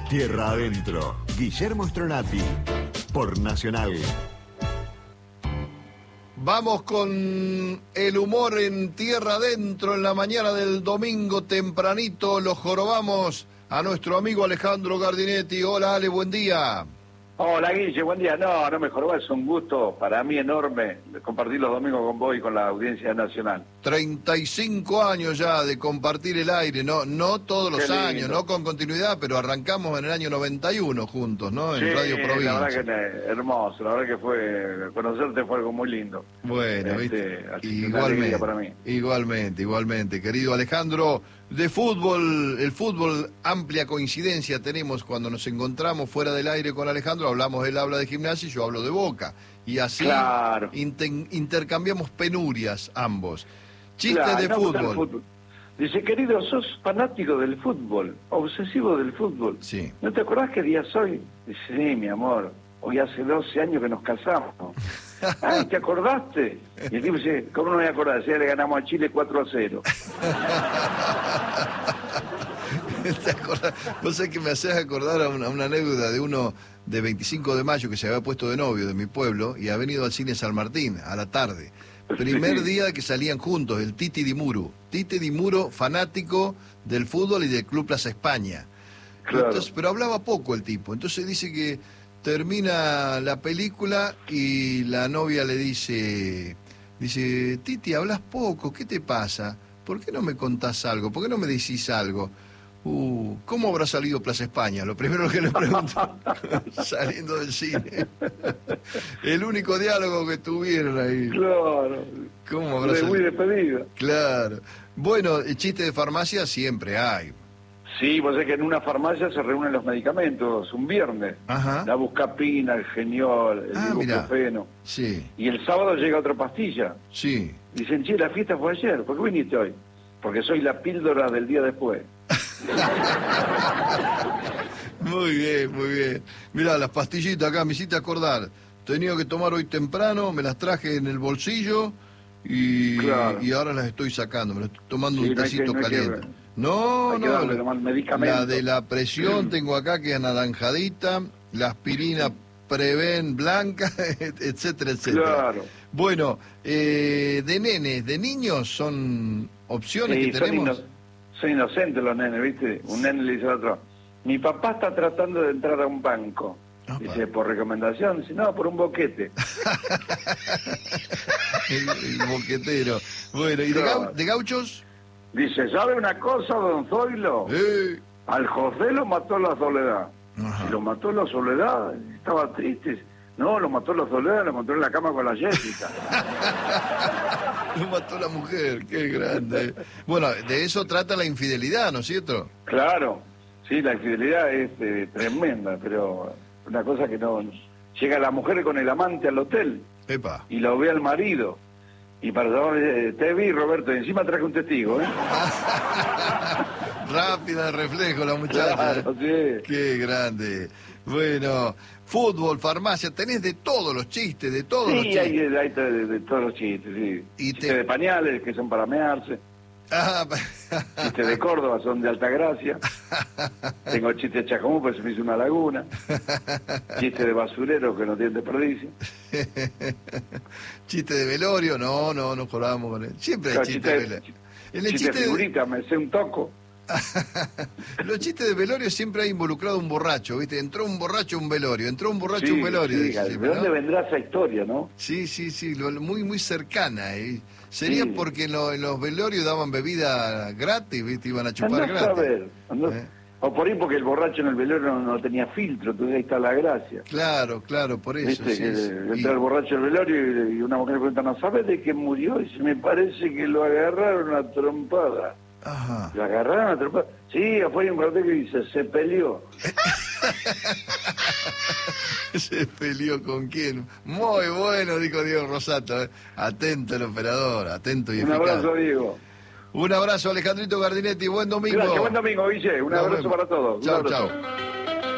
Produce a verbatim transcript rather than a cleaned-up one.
Tierra Adentro, Guillermo Stronati, por Nacional. Vamos con el humor en Tierra Adentro en la mañana del domingo tempranito. Lo jorobamos a nuestro amigo Alejandro Gardinetti. Hola Ale, buen día. Hola Guille, buen día. No, no me jorobás, es un gusto para mí enorme compartir los domingos con vos y con la audiencia nacional. treinta y cinco años ya de compartir el aire, no no todos los Qué lindo. años, no con continuidad, pero arrancamos en el año noventa y uno juntos, ¿no? En Sí, Radio Provincia. la verdad que eh, hermoso, la verdad que fue, conocerte fue algo muy lindo. Bueno, Este, ¿viste? así que una alegría Igualmente, para mí. igualmente, igualmente. Querido Alejandro, de fútbol, el fútbol, amplia coincidencia tenemos cuando nos encontramos fuera del aire con Alejandro, hablamos, él habla de Gimnasia y yo hablo de Boca. Y así Claro. inter- intercambiamos penurias ambos. Chistes Claro, de no, fútbol. el fútbol. Dice, querido, sos fanático del fútbol, obsesivo del fútbol. Sí. ¿No te acordás qué día soy? Dice, sí, mi amor, hoy hace doce años que nos casamos. Ay, ¿te acordaste? Y el tipo dice, ¿cómo no me voy a acordar? Si ya le ganamos a Chile cuatro a cero. ¿Te acordás? Vos sabés que me hacés acordar a una, a una anécdota de uno de veinticinco de mayo que se había puesto de novio de mi pueblo y ha venido al cine San Martín a la tarde. Primer día que salían juntos, el Titi Di Muro. Titi Di Muro, fanático del fútbol y del Club Plaza España. Claro. Entonces, pero hablaba poco el tipo. Entonces dice que termina la película y la novia le dice, dice, Titi, hablas poco, ¿qué te pasa? ¿Por qué no me contás algo? ¿Por qué no me decís algo? Uh, ¿cómo habrá salido Plaza España? Lo primero que le pregunto, saliendo del cine. El único diálogo que tuvieron ahí. Claro. ¿Cómo habrá De muy salido? despedida. Claro. Bueno, el chiste de farmacia siempre hay. Sí, vos sabés que en una farmacia se reúnen los medicamentos un viernes. Ajá. La buscapina, el geniol, el Ah, mirá. ibuprofeno. Sí, Y el sábado llega otra pastilla. sí. Dicen, che, la fiesta fue ayer. ¿Por qué viniste hoy? Porque soy la píldora del día después. Muy bien, muy bien. Mirá, las pastillitas acá me hiciste acordar. Tenía que tomar hoy temprano, me las traje en el bolsillo y, Claro. y ahora las estoy sacando. Me las estoy tomando Sí, un no hay que- tecito no hay que- caliente. No, hay que no, darle la, nomás medicamento. la de la presión tengo acá que es anaranjadita, la aspirina Preven blanca, etcétera, etcétera. Claro. Bueno, eh, de nenes, de niños, son opciones Sí, que son, tenemos. ino- son inocentes los nenes, ¿viste? Un nene le dice al otro, mi papá está tratando de entrar a un banco. Opa. Dice, ¿por recomendación? Dice, no, por un boquete. el, el boquetero. Bueno, ¿y de, Claro. gau- de gauchos? Dice, ¿sabe una cosa, don Zoilo? Eh. Al José lo mató la soledad. Ajá. Si lo mató la soledad, estaba triste. No, lo mató la soledad, lo encontró en la cama con la Jessica. Lo mató la mujer, qué grande. Bueno, de eso trata la infidelidad, ¿no es cierto? Claro, sí, la infidelidad es eh, tremenda, pero una cosa que no... Llega la mujer con el amante al hotel Epa. y lo ve al marido. Y para saber, eh, te vi, Roberto, y encima traje un testigo, ¿eh? Rápida de reflejo la muchacha. Claro, ¿eh? sí. Qué grande. Bueno, fútbol, farmacia, tenés de todos los chistes, de todos los Sí, chistes. hay, hay de, de- de todos los chistes, sí. Y Chistes te- de pañales, que son para mearse. Ah, Chistes de Córdoba, son de Altagracia. Tengo chistes de Chacomú, pues se me hizo una laguna. Chistes de basurero, que no tienen desperdicio. chiste de velorio, no, no, no jodábamos con él. Siempre hay Claro, chiste de chiste, velorio. En el chiste chiste de de, figurita, me sé un toco. los chistes de velorio siempre hay involucrado un borracho, ¿viste? Entró un borracho a un velorio, entró un borracho a un velorio. sí, dice ¿de siempre, ¿no? dónde vendrá esa historia, no? Sí, sí, sí, lo- lo- muy, muy cercana. ¿eh? Sería Sí. porque en, lo- en los velorios daban bebida gratis, ¿viste? Iban a chupar Andá a gratis. saber. andá- ¿Eh? O por ahí porque el borracho en el velorio no, no tenía filtro, entonces ahí está la gracia. Claro, claro, por eso. Viste, sí, que sí. entra Y- el borracho al velorio y, y una mujer le pregunta, ¿no sabes de qué murió? Y dice, me parece que lo agarraron a trompada. Ajá. ¿Lo agarraron a trompada? Sí, afuera hay un cartel que dice, se peleó. ¿Se peleó con quién? Muy bueno, dijo Diego Rosato. ¿eh? Atento el operador, atento y Un eficaz. abrazo, Diego. Un abrazo, Alejandrito Gardinetti. Buen domingo. Gracias, buen domingo, Guille. Un Nos abrazo vemos. para todos. Un Chao, abrazo. chao.